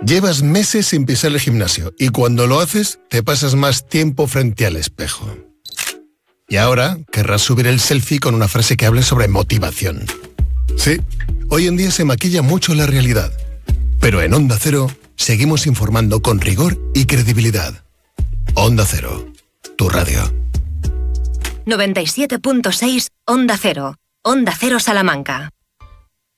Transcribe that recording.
Llevas meses sin pisar el gimnasio y cuando lo haces te pasas más tiempo frente al espejo. Y ahora querrás subir el selfie con una frase que hable sobre motivación. Sí, hoy en día se maquilla mucho la realidad, pero en Onda Cero seguimos informando con rigor y credibilidad. Onda Cero, tu radio. 97.6 Onda Cero. Onda Cero Salamanca.